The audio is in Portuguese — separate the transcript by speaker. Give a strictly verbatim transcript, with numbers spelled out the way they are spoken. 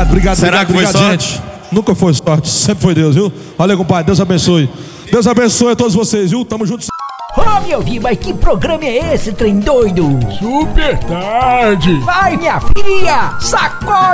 Speaker 1: obrigado, obrigado.
Speaker 2: Será
Speaker 1: obrigado,
Speaker 2: que foi
Speaker 1: obrigado,
Speaker 2: sorte?
Speaker 1: gente. Nunca foi sorte, sempre foi Deus, viu? Olha, compadre, Deus abençoe. Deus abençoe a todos vocês, viu? Tamo junto.
Speaker 3: Ô, meu filho, mas que programa é esse, trem doido?
Speaker 4: Super tarde.
Speaker 3: Vai, minha filha, sacode!